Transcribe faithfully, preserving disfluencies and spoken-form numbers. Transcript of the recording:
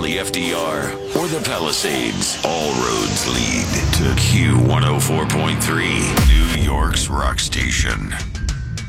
the F D R, or the Palisades, all roads lead to Q one oh four point three, New York's rock station.